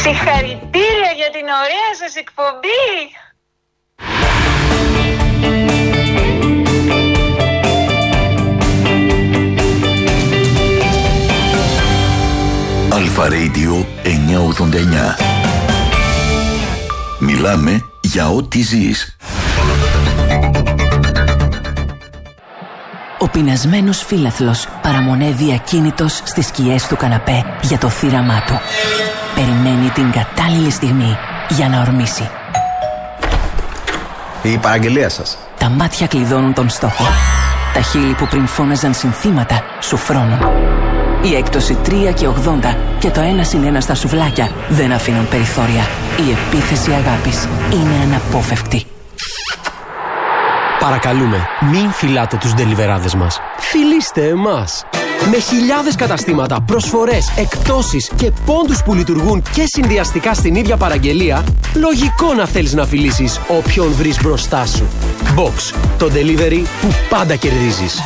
Συγχαρητήρια για την ωραία σας εκπομπή. Αλφα Radio 989. Μιλάμε για ό,τι ζεις. Ο πεινασμένος φύλαθλος παραμονεύει ακίνητος στις σκιές του καναπέ για το θύραμά του. Περιμένει την κατάλληλη στιγμή για να ορμήσει. Η παραγγελία σας. Τα μάτια κλειδώνουν τον στόχο. Τα χείλη που πριν φώναζαν συνθήματα σου φρώνουν. Η έκπτωση 3,80 και το 1+1 στα σουβλάκια δεν αφήνουν περιθώρια. Η επίθεση αγάπης είναι αναπόφευκτη. Παρακαλούμε, μην φυλάτε τους ντελιβεράδες μας. Φιλήστε εμάς. Με χιλιάδες καταστήματα, προσφορές, εκπτώσεις και πόντους που λειτουργούν και συνδυαστικά στην ίδια παραγγελία, λογικό να θέλεις να φιλήσεις όποιον βρεις μπροστά σου. Box, το delivery που πάντα κερδίζεις.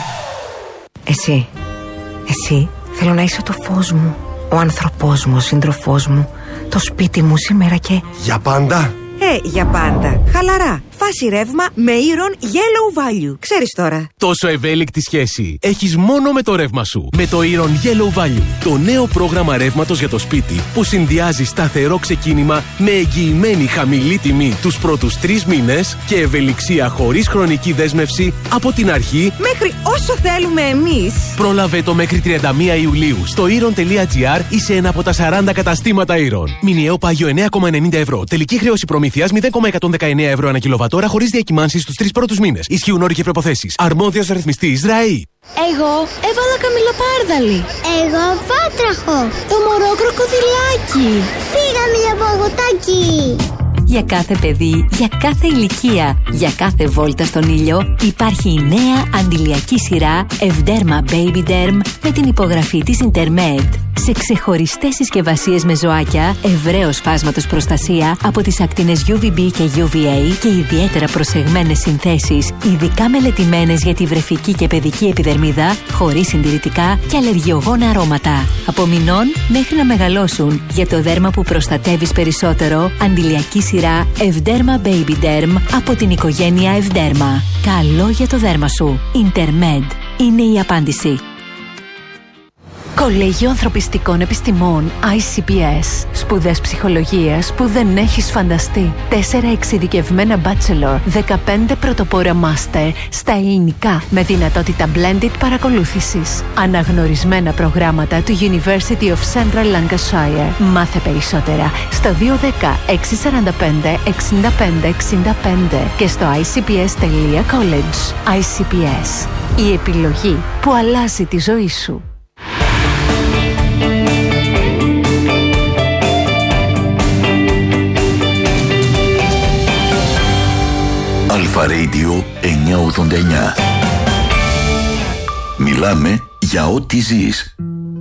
Εσύ, θέλω να είσαι το φως μου, ο άνθρωπός μου, ο σύντροφός μου, το σπίτι μου σήμερα και... Για πάντα. Για πάντα. Χαλαρά. Φάση ρεύμα με Iron Yellow Value. Ξέρεις τώρα. Τόσο ευέλικτη σχέση έχεις μόνο με το ρεύμα σου. Με το Iron Yellow Value. Το νέο πρόγραμμα ρεύματος για το σπίτι που συνδυάζει σταθερό ξεκίνημα με εγγυημένη χαμηλή τιμή τους πρώτους 3 μήνες και ευελιξία χωρίς χρονική δέσμευση από την αρχή μέχρι όσο θέλουμε εμείς. Πρόλαβε το μέχρι 31 Ιουλίου στο iron.gr ή σε ένα από τα 40 καταστήματα Iron. Μηνιαίο πάγιο 9,90 ευρώ. Τελική χρέωση προμήθειας 0,119 ευρώ ανά κιλοβατόρα χωρίς διακυμάνσεις στους 3 πρώτους μήνες. Ισχύουν όροι και προϋποθέσεις. Αρμόδιος ρυθμιστής ΡΑΗ. Εγώ έβαλα καμιλοπάρδαλη. Εγώ βάτραχο. Το μωρό κροκοδιλάκι. Φύγαμε για παγωτάκι. Για κάθε παιδί, για κάθε ηλικία, για κάθε βόλτα στον ήλιο υπάρχει η νέα αντιλιακή σειρά Evderma Baby Derm με την υπογραφή της Intermed. Σε ξεχωριστές συσκευασίες με ζωάκια, ευρέως φάσματος προστασία από τις ακτίνες UVB και UVA και ιδιαίτερα προσεγμένες συνθέσεις, ειδικά μελετημένες για τη βρεφική και παιδική επιδερμίδα, χωρίς συντηρητικά και αλλεργιογόνα αρώματα. Από μηνών μέχρι να μεγαλώσουν, για το δέρμα που προστατεύεις περισσότερο, αντιλιακή σειρά Evderma Baby Derm από την οικογένεια Evderma. Καλό για το δέρμα σου. Intermed είναι η απάντηση. Κολέγιο Ανθρωπιστικών Επιστημών ICPS. Σπουδές ψυχολογίας που δεν έχεις φανταστεί. 4 εξειδικευμένα bachelor, 15 πρωτοπόρα master στα ελληνικά με δυνατότητα blended παρακολούθησης. Αναγνωρισμένα προγράμματα του University of Central Lancashire. Μάθε περισσότερα στο 210 645 65 65 και στο icps.college. ICPS. Η επιλογή που αλλάζει τη ζωή σου. Αλφα Radio 989. Μιλάμε για ό,τι ζεις.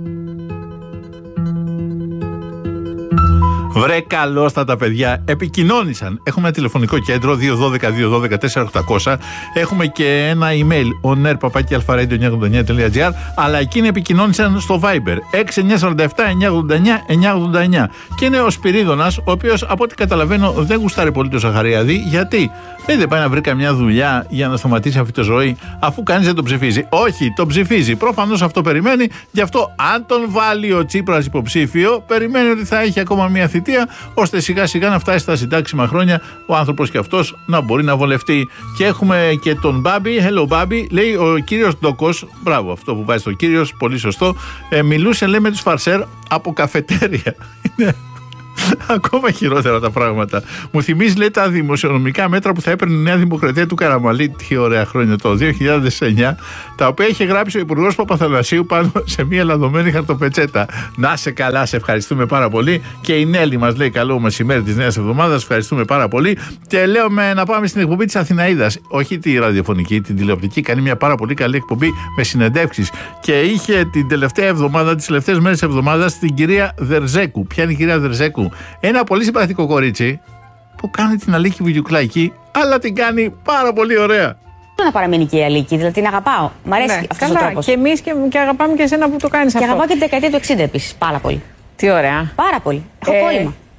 Βρε καλώς τα παιδιά επικοινώνησαν. Έχουμε ένα τηλεφωνικό κέντρο 212-212-4800. Έχουμε και ένα email oner@alfaradio989.gr. Αλλά εκείνοι επικοινώνησαν στο Viber 6947-989-989. Και είναι ο Σπυρίδωνας, ο οποίος από ό,τι καταλαβαίνω δεν γουστάρει πολύ το Σαχαριάδη. Γιατί δεν πάει να βρει καμιά δουλειά για να σταματήσει αυτή τη ζωή, αφού κανείς δεν τον ψηφίζει. Όχι, τον ψηφίζει. Προφανώς αυτό περιμένει. Γι' αυτό, αν τον βάλει ο Τσίπρας υποψήφιο, περιμένει ότι θα έχει ακόμα μια θητεία, ώστε σιγά σιγά να φτάσει στα συντάξιμα χρόνια ο άνθρωπος και αυτός να μπορεί να βολευτεί. Και έχουμε και τον Μπάμπη. Hello, Μπάμπη. Λέει ο κύριος Ντόκος. Μπράβο, αυτό που βάζει το κύριος, πολύ σωστό. Μιλούσε, λέει, με τους φαρσέρ από καφετέρια. Ακόμα χειρότερα τα πράγματα. Μου θυμίζει, λέει, τα δημοσιονομικά μέτρα που θα έπαιρνε η Νέα Δημοκρατία του Καραμαλή. Τι ωραία χρόνια, το 2009, τα οποία είχε γράψει ο Υπουργός Παπαθανασίου πάνω σε μια λαδωμένη χαρτοπετσέτα. Να σε καλά, σε ευχαριστούμε πάρα πολύ. Και η Νέλη μας λέει καλό μεσημέρι της νέας εβδομάδας. Ευχαριστούμε πάρα πολύ. Και λέω να πάμε στην εκπομπή της Αθηναίδας. Όχι τη ραδιοφωνική, την τηλεοπτική. Κάνει μια πάρα πολύ καλή εκπομπή με συνεντεύξεις. Και είχε την τελευταία εβδομάδα, τις τελευταίες μέρες της εβδομάδας, την κυρία Δερζέκου. Ποια είναι η κυρία Δερζέκου? Ένα πολύ συμπαθητικό κορίτσι που κάνει την Αλίκη Βουγιουκλάκη, αλλά την κάνει πάρα πολύ ωραία. Να παραμείνει και η Αλίκη, δηλαδή την αγαπάω. Μ' αρέσει αυτός ο τρόπος. Και εμείς και αγαπάμε και εσένα που το κάνεις αυτό. Και αγαπάω και τη δεκαετία του 60 επίσης, πάρα πολύ. Τι ωραία. Πάρα πολύ. Έχω κόλλημα.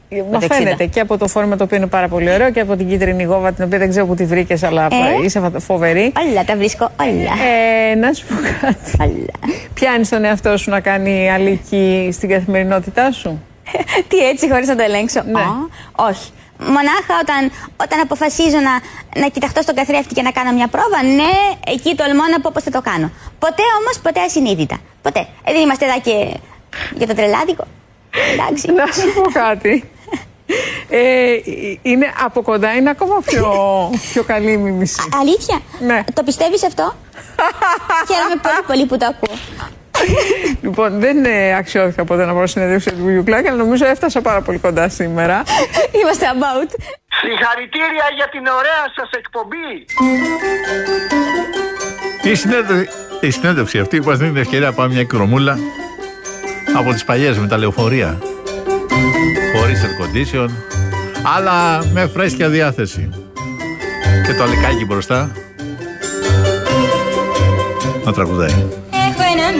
Μα φαίνεται και από το φόρμα το οποίο είναι πάρα πολύ ωραίο και από την κίτρινη γόβα την οποία δεν ξέρω που τη βρήκες, αλλά είσαι φοβερή. Όλα τα βρίσκω, όλα. Να σου πω κάτι. Πιάνεις τον εαυτό σου να κάνει αλήκη στην καθημερινότητά σου? Τι, έτσι, χωρίς να το ελέγξω? Ναι. Όχι. Μονάχα όταν αποφασίζω να κοιταχτώ στον καθρέφτη και να κάνω μια πρόβα, ναι, εκεί τολμώ να πω πώς θα το κάνω. Ποτέ όμως, ποτέ ασυνείδητα. Ποτέ. Δεν είμαστε εδώ και για το τρελάδικο. Εντάξει. Να σου πω κάτι. Είναι από κοντά, είναι ακόμα πιο καλή η μίμηση. Αλήθεια? Ναι. Το πιστεύεις αυτό? Χαίρομαι πολύ πολύ που το ακούω. Λοιπόν, δεν αξιώθηκα ποτέ να βρω συνέντευξη του Βουγιουκλάκη, αλλά νομίζω έφτασα πάρα πολύ κοντά σήμερα. Είμαστε about. Συγχαρητήρια για την ωραία σας εκπομπή. Η συνέντευξη αυτή που μας δίνει την ευκαιρία να πάμε μια εκδρομούλα από τις παλιές με τα λεωφορεία. Χωρίς air condition, αλλά με φρέσκια διάθεση. Και το αλικάκι μπροστά να τραγουδάει.